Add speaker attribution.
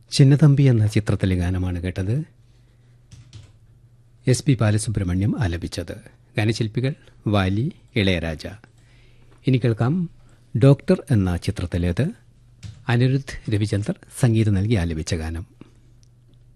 Speaker 1: ചിന്നതമ്പി എന്ന ചിത്രത്തിലെ ഗാനമാണ് കേട്ടത്. SP ബാലസുബ്രഹ്മണ്യം ആലപിച്ചത്. ഗാനശില്പികൾ വാലി, ഇളയരാജ. ഇനി കേൾക്കാം ഡോക്ടർ എന്ന ചിത്രത്തിലേത്. അനിരുദ്ധ് രവിചന്ദർ സംഗീതം നൽകി ആലപിച്ച ഗാനം.